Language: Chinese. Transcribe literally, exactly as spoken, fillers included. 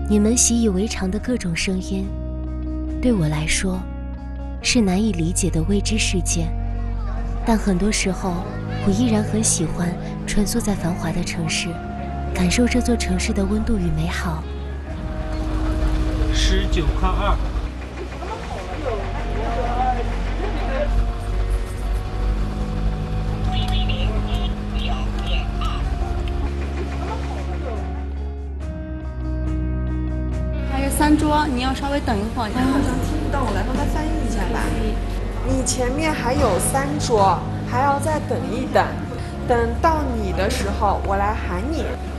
你们习以为常的各种声音，对我来说是难以理解的未知世界。但很多时候，我依然很喜欢穿梭在繁华的城市，感受这座城市的温度与美好。 十九块二。 还有三桌，你要稍微等一会儿。 好像听不到，我来帮他翻译一下吧。你前面还有三桌，还要再等一等，等到你的时候，我来喊你。